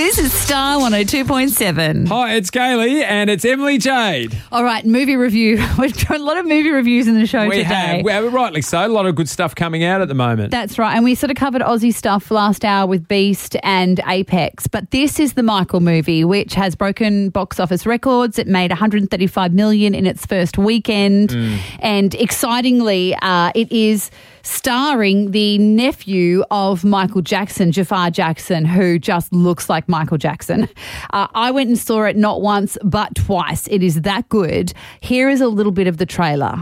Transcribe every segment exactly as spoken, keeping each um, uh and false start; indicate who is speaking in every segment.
Speaker 1: This is Star one oh two point seven.
Speaker 2: Hi, it's Kaylee and it's Emily Jade.
Speaker 1: All right, movie review. We've got a lot of movie reviews in the show
Speaker 2: we
Speaker 1: today.
Speaker 2: Have, we have, rightly so. A lot of good stuff coming out at the moment.
Speaker 1: That's right. And we sort of covered Aussie stuff last hour with Beast and Apex. But this is the Michael movie, which has broken box office records. It made one hundred thirty-five million dollars in its first weekend. Mm. And excitingly, uh, it is starring the nephew of Michael Jackson, Jafar Jackson, who just looks like Michael Jackson. Uh, I went and saw it not once, but twice. It is that good. Here is a little bit of the trailer.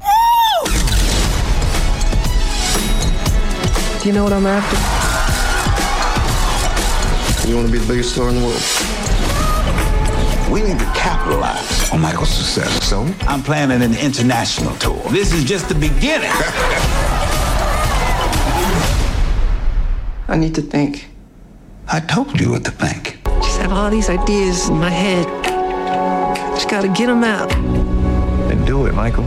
Speaker 3: Do you know what I'm after? You want to be the biggest star in the world?
Speaker 4: We need to capitalize on Michael's success. So I'm planning an international tour. This is just the beginning.
Speaker 3: I need to think.
Speaker 4: I told you what to think.
Speaker 3: Just have all these ideas in my head. Just gotta get them out.
Speaker 4: Then do it, Michael.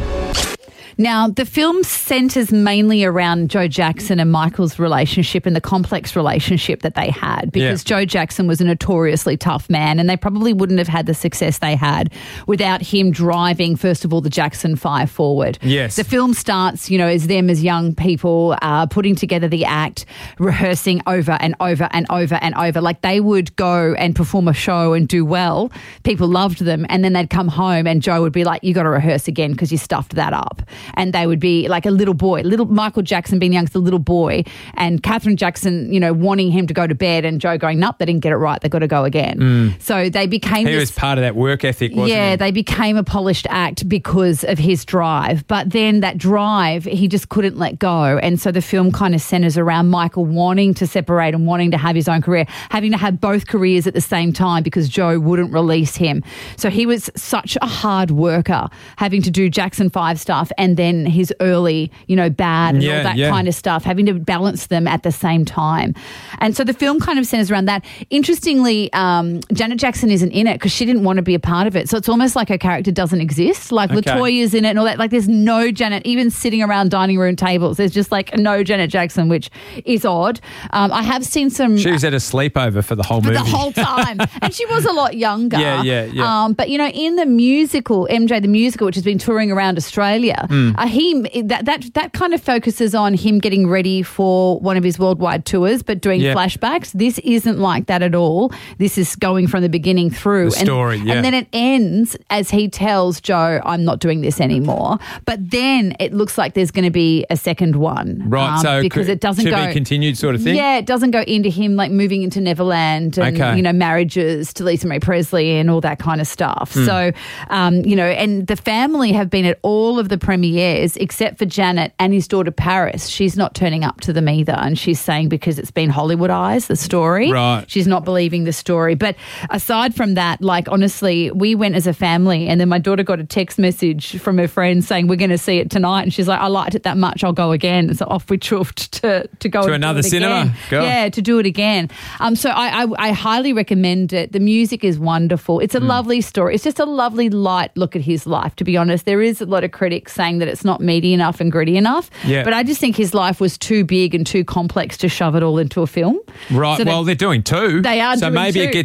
Speaker 1: Now, the film centres mainly around Joe Jackson and Michael's relationship and the complex relationship that they had, because yeah. Joe Jackson was a notoriously tough man, and they probably wouldn't have had the success they had without him driving, first of all, the Jackson Five forward.
Speaker 2: Yes.
Speaker 1: The film starts, you know, as them as young people uh, putting together the act, rehearsing over and over and over and over. Like, they would go and perform a show and do well. People loved them, and then they'd come home and Joe would be like, you got to rehearse again because you stuffed that up. And they would be like a little boy, little Michael Jackson being young, the little boy, and Catherine Jackson, you know, wanting him to go to bed, and Joe going, nope, they didn't get it right. They've got to go again. Mm. So they became
Speaker 2: He
Speaker 1: this,
Speaker 2: was part of that work ethic, wasn't
Speaker 1: yeah,
Speaker 2: he?
Speaker 1: Yeah, they became a polished act because of his drive. But then that drive, he just couldn't let go. And so the film kind of centres around Michael wanting to separate and wanting to have his own career, having to have both careers at the same time because Joe wouldn't release him. So he was such a hard worker, having to do Jackson five stuff and then his early you know, bad and
Speaker 2: yeah,
Speaker 1: all that
Speaker 2: yeah.
Speaker 1: kind of stuff, having to balance them at the same time. And so the film kind of centers around that. Interestingly, um, Janet Jackson isn't in it because she didn't want to be a part of it. So it's almost like her character doesn't exist. Like okay. LaToya's in it and all that. Like, there's no Janet, even sitting around dining room tables. There's just like no Janet Jackson, which is odd. Um, I have seen some...
Speaker 2: She was at a sleepover for the whole
Speaker 1: for
Speaker 2: movie.
Speaker 1: the whole time. And she was a lot younger.
Speaker 2: Yeah, yeah, yeah.
Speaker 1: Um, but, you know, in the musical, M J the Musical, which has been touring around Australia, mm. uh, he... That, that that kind of focuses on him getting ready for one of his worldwide tours, but doing yep. flashbacks. This isn't like that at all. This is going from the beginning through.
Speaker 2: The story,
Speaker 1: and,
Speaker 2: yeah.
Speaker 1: And then it ends as he tells Joe, I'm not doing this anymore. But then it looks like there's going to be a second one.
Speaker 2: Right,
Speaker 1: um,
Speaker 2: so
Speaker 1: because it doesn't
Speaker 2: to
Speaker 1: go,
Speaker 2: be continued sort of thing?
Speaker 1: Yeah, it doesn't go into him like moving into Neverland and,
Speaker 2: okay.
Speaker 1: you know, marriages to Lisa Marie Presley and all that kind of stuff.
Speaker 2: Mm.
Speaker 1: So, um, you know, and the family have been at all of the premieres except for Janet and his daughter Paris. She's not turning up to them either, and she's saying because it's been Hollywoodized, the story.
Speaker 2: Right.
Speaker 1: She's not believing the story. But aside from that, like, honestly, we went as a family, and then my daughter got a text message from her friend saying we're going to see it tonight, and she's like, I liked it that much, I'll go again. So off we chuffed to to go
Speaker 2: to
Speaker 1: and
Speaker 2: another
Speaker 1: do it
Speaker 2: cinema.
Speaker 1: Again.
Speaker 2: Go.
Speaker 1: Yeah, to do it again. Um, so I, I I highly recommend it. The music is wonderful. It's a mm. lovely story. It's just a lovely light look at his life. To be honest, there is a lot of critics saying that it's not meaty enough and gritty enough.
Speaker 2: Yeah.
Speaker 1: But I just think his life was too big and too complex to shove it all into a film.
Speaker 2: Right.
Speaker 1: So
Speaker 2: well, they're doing two.
Speaker 1: They are
Speaker 2: so
Speaker 1: doing
Speaker 2: maybe
Speaker 1: two.
Speaker 2: it gets